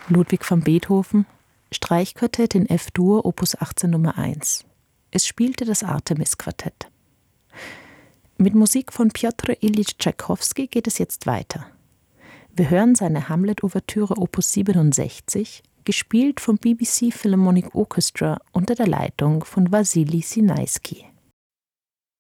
Ludwig van Beethoven, Streichquartett in F-Dur, Opus 18 Nummer 1. Es spielte das Artemis-Quartett. Mit Musik von Pjotr Iljitsch Tschaikowski geht es jetzt weiter. Wir hören seine Hamlet-Ouvertüre Opus 67, gespielt vom BBC Philharmonic Orchestra unter der Leitung von Wassily Sinaisky.